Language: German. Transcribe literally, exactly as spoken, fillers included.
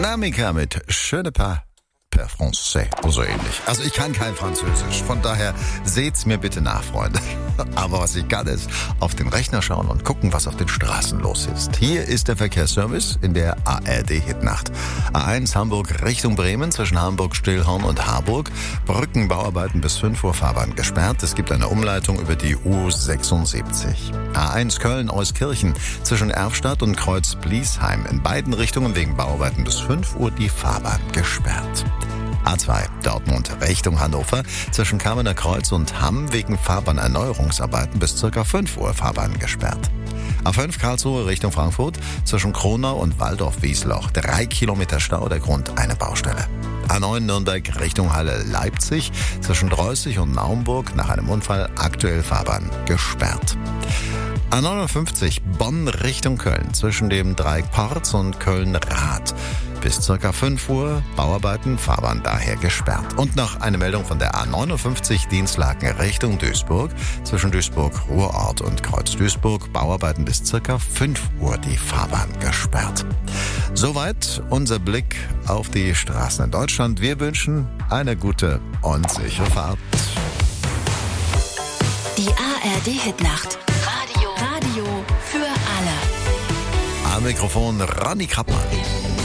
Dynamica mit Je ne pas per français, so ähnlich. Also ich kann kein Französisch, von daher seht's mir bitte nach, Freunde. Aber was ich kann, ist auf den Rechner schauen und gucken, was auf den Straßen los ist. Hier ist der Verkehrsservice in der A R D-Hitnacht. A eins Hamburg Richtung Bremen zwischen Hamburg-Stillhorn und Harburg. Brückenbauarbeiten bis fünf Uhr, Fahrbahn gesperrt. Es gibt eine Umleitung über die U sechsundsiebzig. A eins Köln-Euskirchen zwischen Erfstadt und Kreuz-Bliesheim. In beiden Richtungen wegen Bauarbeiten bis fünf Uhr die Fahrbahn gesperrt. A zwei Dortmund Richtung Hannover zwischen Kamener Kreuz und Hamm wegen Fahrbahnerneuerungsarbeiten bis circa fünf Uhr Fahrbahn gesperrt. A fünf Karlsruhe Richtung Frankfurt zwischen Kronau und Waldorf-Wiesloch. Drei Kilometer Stau, der Grund eine Baustelle. A neun Nürnberg Richtung Halle Leipzig zwischen Dreußig und Naumburg nach einem Unfall aktuell Fahrbahn gesperrt. A neunundfünfzig Bonn Richtung Köln zwischen dem Dreieck Porz und Köln-Rath. Bis circa fünf Uhr Bauarbeiten, Fahrbahn daher gesperrt. Und noch eine Meldung von der A neunundfünfzig Dienstlaken Richtung Duisburg. Zwischen Duisburg-Ruhrort und Kreuz-Duisburg Bauarbeiten bis circa fünf Uhr die Fahrbahn gesperrt. Soweit unser Blick auf die Straßen in Deutschland. Wir wünschen eine gute und sichere Fahrt. Die A R D-Hitnacht. Radio. Radio für alle. Am Mikrofon Ronny Krappmann.